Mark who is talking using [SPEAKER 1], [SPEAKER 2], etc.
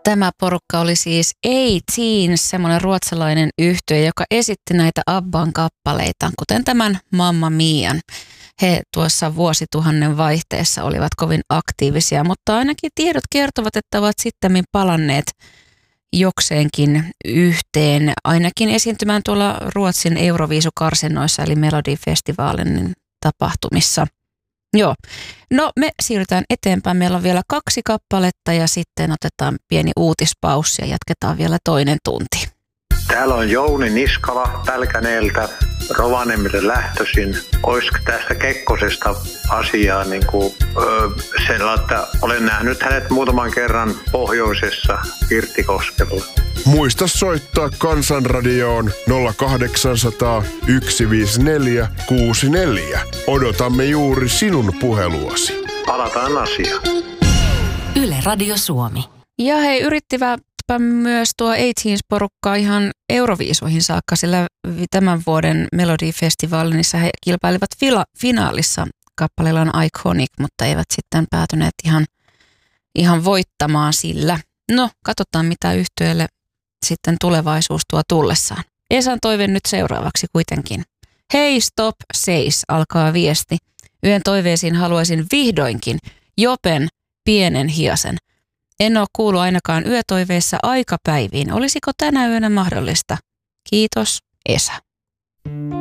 [SPEAKER 1] Tämä porukka oli siis A-Teens, semmoinen ruotsalainen yhtye, joka esitti näitä Abban kappaleita, kuten tämän Mamma Mian. He tuossa vuosituhannen vaihteessa olivat kovin aktiivisia, mutta ainakin tiedot kertovat, että ovat sittemmin palanneet jokseenkin yhteen, ainakin esiintymään tuolla Ruotsin Euroviisukarsinnoissa eli Melodifestivaalin tapahtumissa. Joo, no me siirrytään eteenpäin. Meillä on vielä 2 kappaletta ja sitten otetaan pieni uutispaussi ja jatketaan vielä toinen tunti.
[SPEAKER 2] Täällä on Jouni Niskala Pälkäneeltä, Rovaniemelle lähtöisin. Olisiko tästä Kekkosesta asiaa sellainen, että olen nähnyt hänet muutaman kerran pohjoisessa Pirttikoskella.
[SPEAKER 3] Muista soittaa Kansanradioon 0800 154 64. Odotamme juuri sinun puheluasi.
[SPEAKER 2] Palataan asiaan.
[SPEAKER 4] Yle Radio Suomi.
[SPEAKER 1] Ja he yrittivät myös tuo A-Teens-porukkaa ihan Euroviisuihin saakka, sillä tämän vuoden Melodifestivaalissa he kilpailivat finaalissa kappaleellaan Iconic, mutta eivät sitten päätyneet ihan voittamaan sillä. No, katsotaan mitä yhtyeelle sitten tulevaisuus tuo tullessaan. Esan toive nyt seuraavaksi kuitenkin. Hei stop, seis, alkaa viesti. Yön toiveisiin haluaisin vihdoinkin Jopen pienen hiasen. En ole kuullut ainakaan yötoiveissa aikapäiviin. Olisiko tänä yönä mahdollista? Kiitos, Esa.